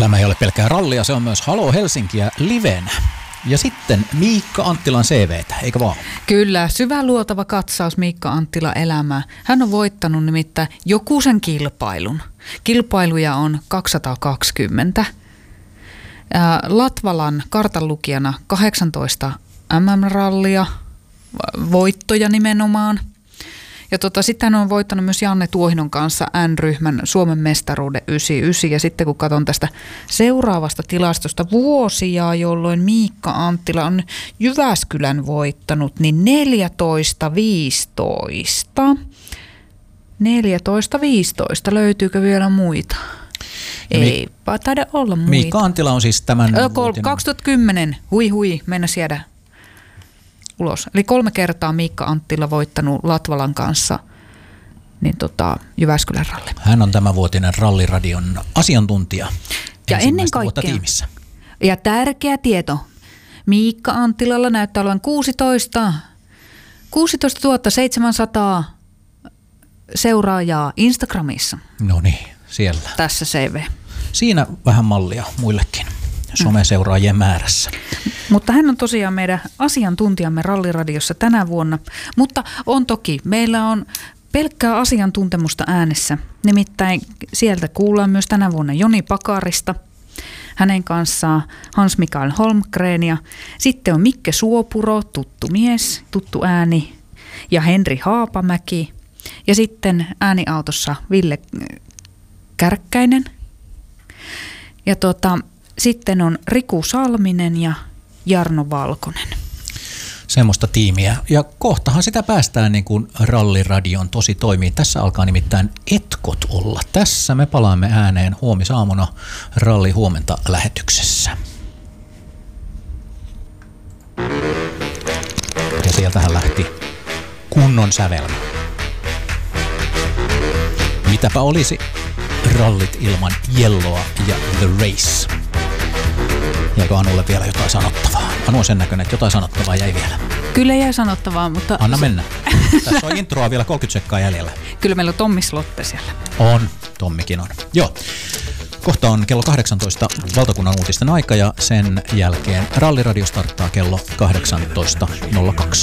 Elämä ei ole pelkkää rallia, se on myös Halo Helsinkiä livenä. Ja sitten Miikka Anttilan CVtä, eikö vaan? Kyllä, syväluotava katsaus Miikka Anttila elämää. Hän on voittanut nimittäin joku sen kilpailun. Kilpailuja on 220. Latvalan kartanlukijana 18 MM-rallia, voittoja nimenomaan. Ja sitten hän on voittanut myös Janne Tuohinon kanssa N-ryhmän Suomen mestaruuden 99. Ja sitten kun katson tästä seuraavasta tilastosta vuosia, jolloin Miikka Anttila on Jyväskylän voittanut, niin 14-15. Löytyykö vielä muita? Ei taida olla muita. Miikka Anttila on siis tämän... 2010, mennä siedä ulos. Eli 3 kertaa Miikka Anttila voittanut Latvalan kanssa niin Jyväskylän ralli. Hän on tämänvuotinen Ralliradion asiantuntija. Ja ennen kaikkea, tiimissä. Ja tärkeä tieto, Miikka Anttilalla näyttää olevan 16 700 seuraajaa Instagramissa. No niin, siellä. Tässä CV. Siinä vähän mallia muillekin someseuraajien määrässä. Mutta hän on tosiaan meidän asiantuntijamme Ralliradiossa tänä vuonna. Mutta on toki, meillä on pelkkää asiantuntemusta äänessä. Nimittäin sieltä kuullaan myös tänä vuonna Joni Pakarista. Hänen kanssaan Hans-Mikael Holmgrenia. Sitten on Mikke Suopuro, tuttu mies, tuttu ääni. Ja Henri Haapamäki. Ja sitten ääniautossa Ville Kärkkäinen. Ja sitten on Riku Salminen ja Jarno Valkonen. Semmoista tiimiä. Ja kohtahan sitä päästään niin kuin Ralliradion tosi toimii. Tässä alkaa nimittäin etkot olla. Tässä me palaamme ääneen huomisaamuna Ralli huomenta -lähetyksessä. Ja sieltähän lähti kunnon sävelmä. Mitäpä olisi rallit ilman Yelloa ja The Race? Jääkö Anulle vielä jotain sanottavaa? Anu on sen näköinen, että jotain sanottavaa jäi vielä. Kyllä jäi sanottavaa, mutta... Anna mennä. Tässä on introa vielä 30 sekkaa jäljellä. Kyllä meillä on Tommi Slotte siellä. On, Tommikin on. Joo. Kohta on kello 18 valtakunnan uutisten aika ja sen jälkeen Ralliradio starttaa kello 18.02.